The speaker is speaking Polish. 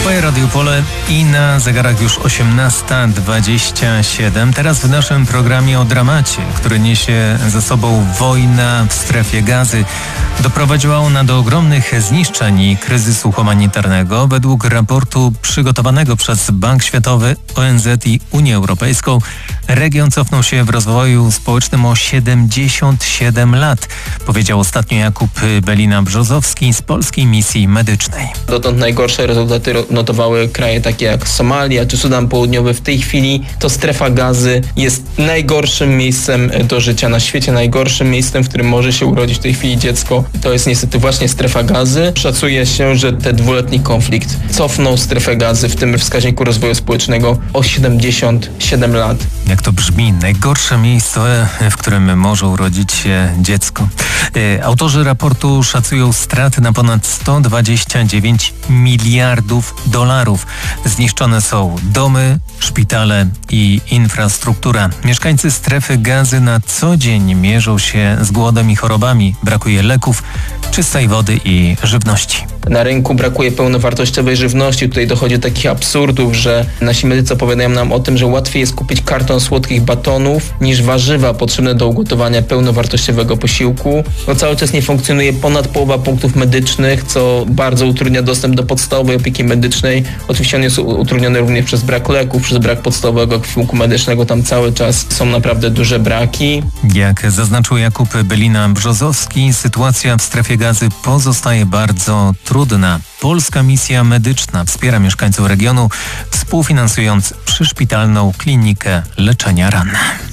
Twoje Radio Pole i na zegarach już 18:27. Teraz w naszym programie o dramacie, który niesie ze sobą wojna w strefie Gazy. Doprowadziła ona do ogromnych zniszczeń i kryzysu humanitarnego. Według raportu przygotowanego przez Bank Światowy, ONZ i Unię Europejską region cofnął się w rozwoju społecznym o 77 lat, powiedział ostatnio Jakub Belina-Brzozowski z Polskiej Misji Medycznej. Dotąd najgorsze rezultaty notowały kraje takie jak Somalia czy Sudan Południowy. W tej chwili to strefa Gazy jest najgorszym miejscem do życia na świecie, najgorszym miejscem, w którym może się urodzić w tej chwili dziecko. To jest niestety właśnie strefa Gazy. Szacuje się, że ten dwuletni konflikt cofnął strefę Gazy w tym wskaźniku rozwoju społecznego o 77 lat. Jak to brzmi, najgorsze miejsce, w którym może urodzić się dziecko. Autorzy raportu szacują straty na ponad 129 miliardów dolarów. Zniszczone są domy, szpitale i infrastruktura. Mieszkańcy strefy Gazy na co dzień mierzą się z głodem i chorobami. Brakuje leków, czystej wody i żywności. Na rynku brakuje pełnowartościowej żywności. Tutaj dochodzi do takich absurdów, że nasi medycy opowiadają nam o tym, że łatwiej jest kupić karton słodkich batonów niż warzywa potrzebne do ugotowania pełnowartościowego posiłku. Cały czas nie funkcjonuje ponad połowa punktów medycznych, co bardzo utrudnia dostęp do podstawowej opieki medycznej. Oczywiście on jest utrudniony również przez brak leków, przez brak podstawowego ekwipunku medycznego. Tam cały czas są naprawdę duże braki. Jak zaznaczył Jakub Belina-Brzozowski, sytuacja w strefie Gazy pozostaje bardzo trudna. Polska Misja Medyczna wspiera mieszkańców regionu, współfinansując przyszpitalną klinikę leczenia ran.